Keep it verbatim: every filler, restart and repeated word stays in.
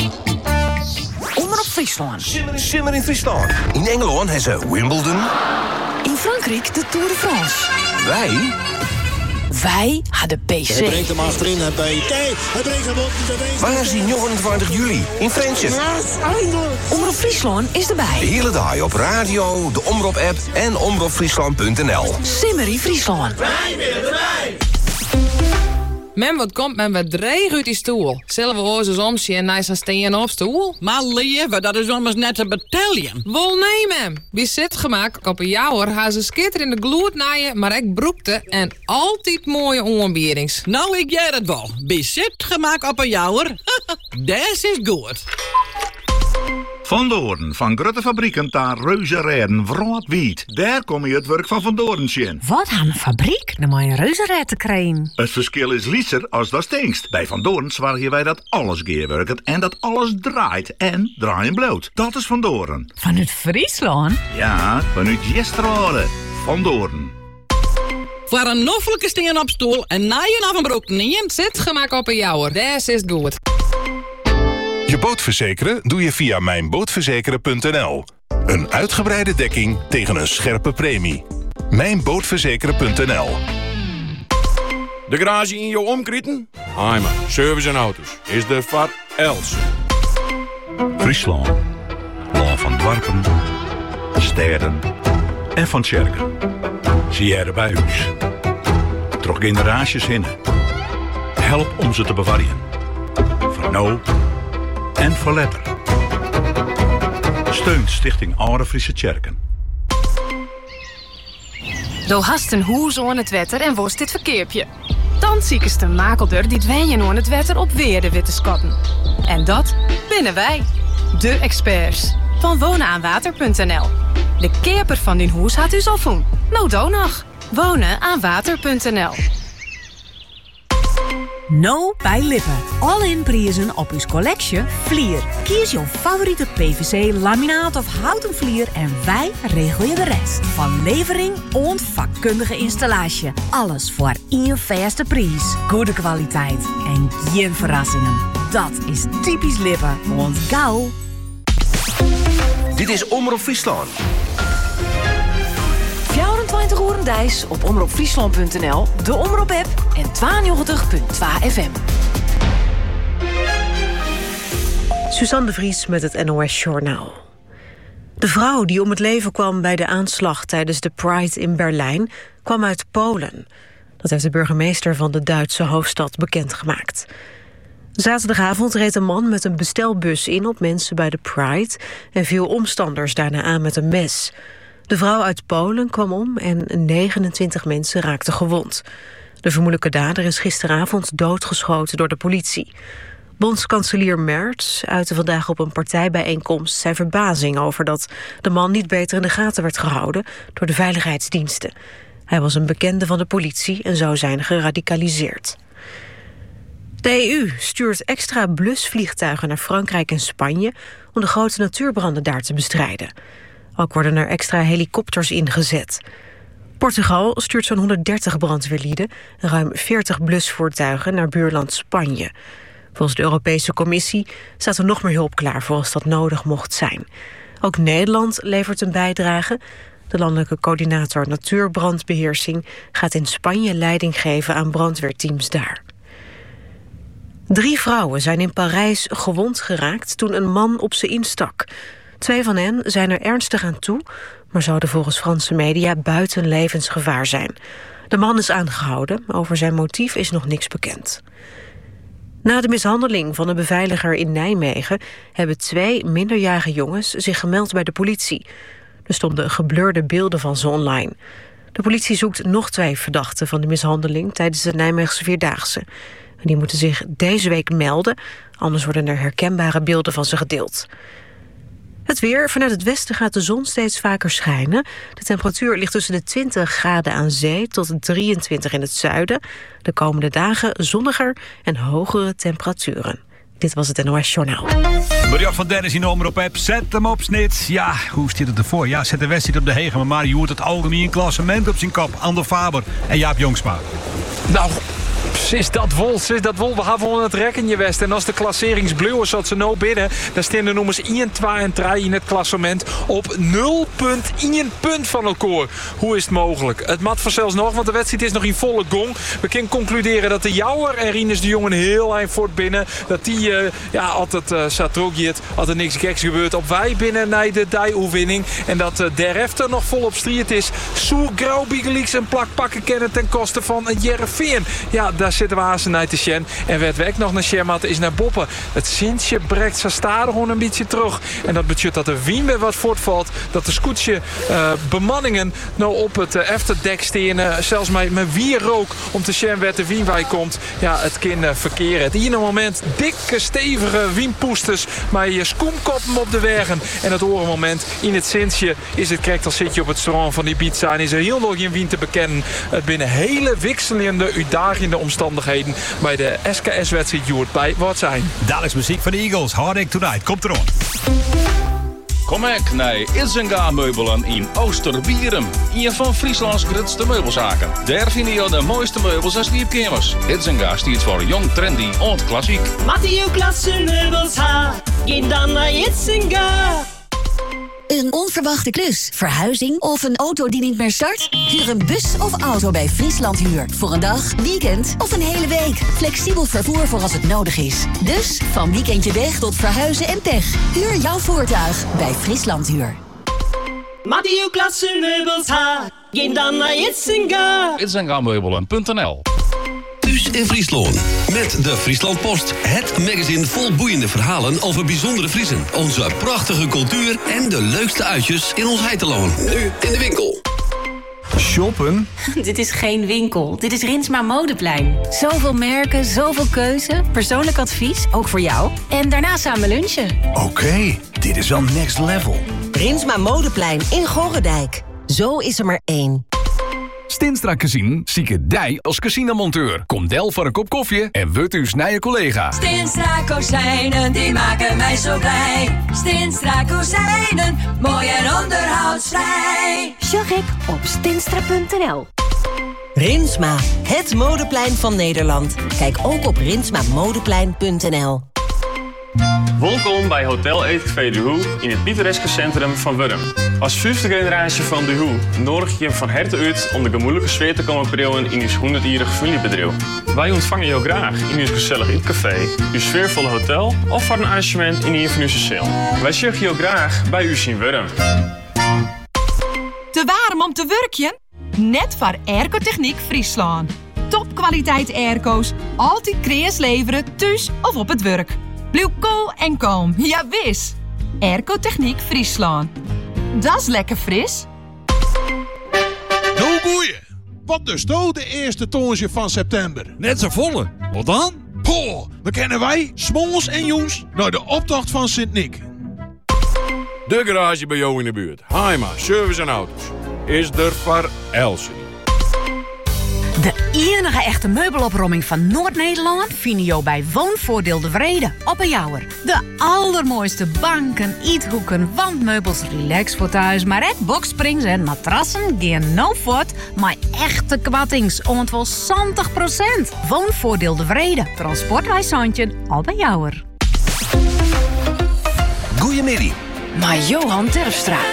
Omroep Friesland. Simmer, simmer in Friesland. In Engeland hebben ze Wimbledon. In Frankrijk de Tour de France. Wij? Wij hadden P C. Hij brengt hem achterin, hij bij tijd. Hij brengt hem op de Waar is die negenentwintig juli? In Friesland. Omroep Friesland is erbij. De hele dag op radio, de Omroep-app en omroep friesland punt n l. Simmer in Friesland. Wij willen erbij! Men wat komt men wat dreig uit die stoel. Zullen we oorzaak omzien en naar zijn steen op stoel? Maar lieve, dat is immers net een battalion. Wel nee, mem. Wie zit gemaakt op een jouwer, haar ze skitter in de gloed naaien, maar ik broekte en altijd mooie onbierings. Nou, ik jij het wel. Bezit gemaakt op een jouwer. Des is goed. Van Doorn, van grote fabrieken naar reuze rijden, wroad-wiet. Daar kom je het werk van Van Doorn zien. Wat aan een fabriek? Dan moet je een reuzenrijt te krijgen. Het verschil is lieser als dat stinkst. Bij Van Doorn zorgen wij dat alles geerwerkt en dat alles draait en draaien bloot. Dat is Van Doorn. Vanuit Friesland? Ja, vanuit Jesterode. Van Doorn. Voor een noffelijke steen op stoel en naaien af een broek neemt. Zit gemaakt op een jouwer, des is goed. Je boot verzekeren doe je via mijn bootverzekeren punt n l. Een uitgebreide dekking tegen een scherpe premie. mijn bootverzekeren punt n l. De garage in jouw omkritten? Heimer, service en auto's. Is de Var Els. Friesland. Land van dwarpen, steden en van kerken. Zie jij er bij ons. Toch generaties hinnen. Help om ze te bewaren. Voor nou en voor letter. Steunt Stichting Oude Friese Kerken. Do hast een hoes aan het wetter en worst dit verkeerpje. Dan ziekest de makelder die dwenjen aan het wetter op weer de witte skotten. En dat binnen wij, de experts van wonenaanwater punt n l. De keerper van die hoes had u al voen. Nou dan nog. wonenaanwater punt n l. No bij Lippen. All-in prijzen op uw collectie Vlier. Kies jouw favoriete P V C, laminaat of houten vlier en wij regelen je de rest. Van levering en vakkundige installatie. Alles voor één vaste prijs. Goede kwaliteit en geen verrassingen. Dat is typisch Lippen, want gauw. Dit is Omroep Friesland. vierentwintig uur dijs op omroep friesland punt n l, de Omroep-app en tweeënnegentig punt twee F M. Suzanne de Vries met het N O S Journaal. De vrouw die om het leven kwam bij de aanslag tijdens de Pride in Berlijn kwam uit Polen. Dat heeft de burgemeester van de Duitse hoofdstad bekendgemaakt. Zaterdagavond reed een man met een bestelbus in op mensen bij de Pride en viel omstanders daarna aan met een mes. De vrouw uit Polen kwam om en negenentwintig mensen raakten gewond. De vermoedelijke dader is gisteravond doodgeschoten door de politie. Bondskanselier Merz uitte vandaag op een partijbijeenkomst zijn verbazing over dat de man niet beter in de gaten werd gehouden door de veiligheidsdiensten. Hij was een bekende van de politie en zou zijn geradicaliseerd. De E U stuurt extra blusvliegtuigen naar Frankrijk en Spanje om de grote natuurbranden daar te bestrijden. Ook worden er extra helikopters ingezet. Portugal stuurt zo'n honderddertig brandweerlieden en ruim veertig blusvoertuigen naar buurland Spanje. Volgens de Europese Commissie staat er nog meer hulp klaar voor als dat nodig mocht zijn. Ook Nederland levert een bijdrage. De landelijke coördinator natuurbrandbeheersing gaat in Spanje leiding geven aan brandweerteams daar. Drie vrouwen zijn in Parijs gewond geraakt toen een man op ze instak. Twee van hen zijn er ernstig aan toe, maar zouden volgens Franse media buiten levensgevaar zijn. De man is aangehouden, over zijn motief is nog niks bekend. Na de mishandeling van een beveiliger in Nijmegen hebben twee minderjarige jongens zich gemeld bij de politie. Er stonden geblurde beelden van ze online. De politie zoekt nog twee verdachten van de mishandeling tijdens de Nijmeegse Vierdaagse. En die moeten zich deze week melden, anders worden er herkenbare beelden van ze gedeeld. Het weer. Vanuit het westen gaat de zon steeds vaker schijnen. De temperatuur ligt tussen de twintig graden aan zee tot drieëntwintig in het zuiden. De komende dagen zonniger en hogere temperaturen. Dit was het N O S Journaal. Bericht van Dennis in de Omroep-app. Zet hem op snit. Ja, hoe staat het ervoor? Ja, zet de wedstrijd op de hegen. Maar je hoort het algemeen klassement op zijn kop. Ander Faber en Jaap Jongsma. Nou, Is dat wol, is dat wol. We hebben het rek in je west. En als de klasseringsblauwe zoals ze nou binnen, dan staan de nummers één, twee en drie in het klassement op nul komma één punt van elkaar. Hoe is het mogelijk? Het mat vanzelfs nog, want de wedstrijd is nog in volle gong. We kunnen concluderen dat de Jouwer en Rinus de Jong een heel eind voort binnen. Dat die uh, ja, altijd uh, satrogiet, als er niks geks gebeurt. Op wij binnen naar de die-oefening. En dat uh, der efter nog vol op strijd is. Soer Grauw Bigelix een plak pakken kennen ten koste van het Jereveen. Ja, daar zitten we aan naar te Sjen. En werd we ook nog naar Schermat is naar Boppen. Het Sintje breekt zijn stade gewoon een beetje terug. En dat betekent dat de wien weer wat voortvalt. Dat de scootje uh, bemanningen nou op het uh, efterdek staan. Uh, zelfs met, met wierrook om te Sjen waar de wien bij komt. Ja, het kan uh, verkeren. Het ene moment dikke, stevige wienpoesters. Maar je skoemkoppen op de wegen. En het andere moment in het Sintje is het correct als zit je op het strand van Ibiza. En is er heel nog geen wien te bekennen. Het binnen hele wisselende, uitdagende omstandigheden bij de S K S-wedstrijd Joert bij wat zijn. Dadelijks muziek van de Eagles. Hard Ache Tonight. Komt erop. Kom ik naar Izenga Meubelen in Oosterbierum. Een van Frieslands grootste meubelzaken. Daar vind je de mooiste meubels en sleepkamers. Izenga staat voor jong, trendy, oud klassiek. Matteo Klasse meubels ha. Ging dan naar Izenga. Een onverwachte klus, verhuizing of een auto die niet meer start? Huur een bus of auto bij Friesland Huur. Voor een dag, weekend of een hele week. Flexibel vervoer voor als het nodig is. Dus van weekendje weg tot verhuizen en pech. Huur jouw voertuig bij Friesland Huur. Matteo Klasse meubels ha. Ging dan naar Izenga. Izenga Meubelen punt n l. Thuis in Friesland. Met de Friesland Post. Het magazine vol boeiende verhalen over bijzondere Friesen. Onze prachtige cultuur en de leukste uitjes in ons heiteloon. Nu in de winkel. Shoppen? Dit is geen winkel. Dit is Rinsma Modeplein. Zoveel merken, zoveel keuze. Persoonlijk advies, ook voor jou. En daarna samen lunchen. Oké, okay, dit is wel next level. Rinsma Modeplein in Gorredijk. Zo is er maar één. Stinstra Casino zieke dij als casinomonteur. Kom del voor een kop koffie en word uw snije collega. Stinstra kozijnen, die maken mij zo blij. Stinstra kozijnen, mooi en onderhoudsvrij. Check op stinstra punt n l. Rinsma, het modeplein van Nederland. Kijk ook op rinsma modeplein punt n l. Welkom bij Hotel Eetcafé De Hoe in het pittoreske centrum van Wurm. Als vijfde generatie van De Hoe nodig je van harte uit om de gemoedelijke sfeer te komen brengen in uw honderdjarig familiebedrijf. Wij ontvangen jou graag in uw gezellig eetcafé, uw sfeervolle hotel of voor een arrangement in een van uw cel. Wij zeggen jou graag bij u in Wurm. Te warm om te werkje? Net voor Airco-Techniek Friesland. Topkwaliteit airco's, altijd kreas leveren, thuis of op het werk. Blijf koel en kalm, ja wis. Airco-Techniek Friesland. Dat is lekker fris. Nou boeien, wat dus nou de eerste tonsje van september? Net zo volle, wat dan? Poh, we kennen wij, smons en jongens, naar de optocht van Sint-Nick. De garage bij jou in de buurt. Haima Service en Auto's is er voor Elsie. De enige echte meubelopruiming van Noord-Nederland vind je bij Woonvoordeel de Vrede op een Jouwer. De allermooiste banken, eethoeken, wandmeubels, relax voor thuis, maar ook boxsprings en matrassen gaan no voort, maar echte kwattings, om wel zestig procent. Woonvoordeel de Vrede, transportwijzandje op een Jouwer. Goeiemiddag. Maar Johan Terpstra.